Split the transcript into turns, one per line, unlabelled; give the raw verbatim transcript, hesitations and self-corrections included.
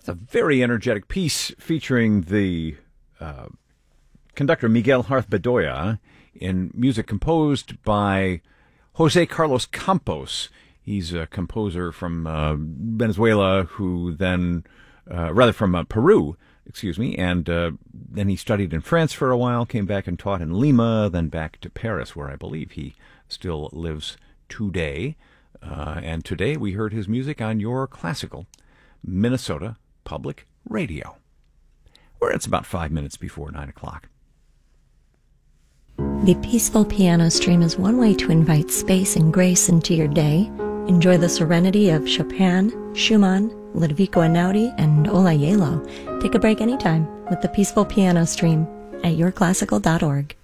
That's a very energetic piece featuring the uh, conductor Miguel Harth Bedoya in music composed by Jose Carlos Campos. He's a composer from uh, Venezuela who then, uh, rather from uh, Peru, excuse me, and uh, then he studied in France for a while, came back and taught in Lima, then back to Paris, where I believe he still lives today. Uh, and today we heard his music on your classical Minnesota Public Radio, where it's about five minutes before nine o'clock.
The Peaceful Piano Stream is one way to invite space and grace into your day. Enjoy the serenity of Chopin, Schumann, Ludovico Einaudi, and Ola Yelo. Take a break anytime with the Peaceful Piano Stream at your classical dot org.